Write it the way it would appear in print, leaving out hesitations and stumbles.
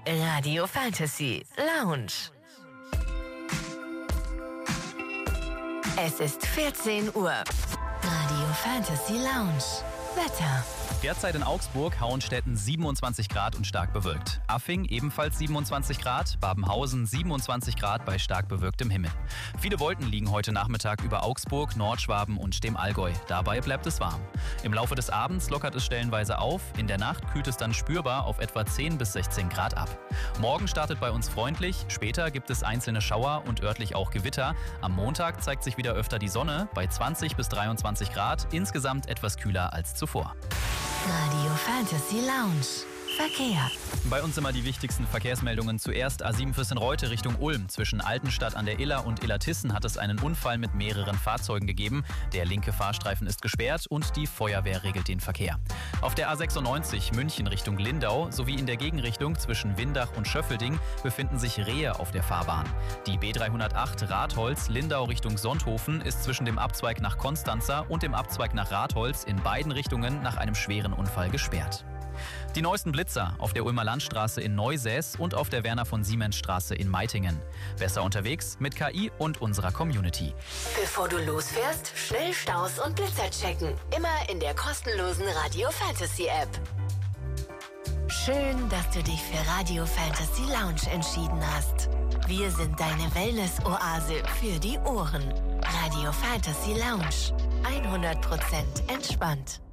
Radio Fantasy Lounge. Es ist 14 Uhr. Radio Fantasy Lounge. Wetter. Derzeit in Augsburg, Hauenstetten 27 Grad und stark bewölkt. Affing ebenfalls 27 Grad, Babenhausen 27 Grad bei stark bewölktem Himmel. Viele Wolken liegen heute Nachmittag über Augsburg, Nordschwaben und dem Allgäu. Dabei bleibt es warm. Im Laufe des Abends lockert es stellenweise auf. In der Nacht kühlt es dann spürbar auf etwa 10 bis 16 Grad ab. Morgen startet bei uns freundlich, später gibt es einzelne Schauer und örtlich auch Gewitter. Am Montag zeigt sich wieder öfter die Sonne bei 20 bis 23 Grad, insgesamt etwas kühler als zuvor. Radio Fantasy Lounge. Verkehr. Bei uns immer die wichtigsten Verkehrsmeldungen. Zuerst A7 Füssenreute Richtung Ulm. Zwischen Altenstadt an der Iller und Illertissen hat es einen Unfall mit mehreren Fahrzeugen gegeben. Der linke Fahrstreifen ist gesperrt und die Feuerwehr regelt den Verkehr. Auf der A96 München Richtung Lindau sowie in der Gegenrichtung zwischen Windach und Schöffelding befinden sich Rehe auf der Fahrbahn. Die B308 Ratholz Lindau Richtung Sonthofen ist zwischen dem Abzweig nach Konstanzer und dem Abzweig nach Ratholz in beiden Richtungen nach einem schweren Unfall gesperrt. Die neuesten Blitzer auf der Ulmer Landstraße in Neusäß und auf der Werner-von-Siemens-Straße in Meitingen. Besser unterwegs mit KI und unserer Community. Bevor du losfährst, schnell Staus und Blitzer checken. Immer in der kostenlosen Radio Fantasy App. Schön, dass du dich für Radio Fantasy Lounge entschieden hast. Wir sind deine Wellness-Oase für die Ohren. Radio Fantasy Lounge. 100% entspannt.